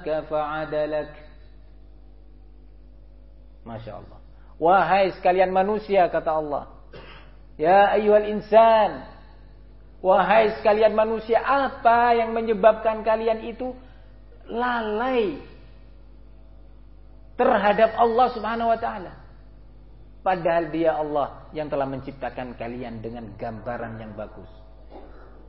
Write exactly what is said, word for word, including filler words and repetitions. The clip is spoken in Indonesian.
fa'adalak. Masya Allah. Wahai sekalian manusia, kata Allah. Ya ayyuhal insan. Wahai sekalian manusia, apa yang menyebabkan kalian itu lalai terhadap Allah Subhanahu wa taala? Padahal Dia Allah yang telah menciptakan kalian dengan gambaran yang bagus.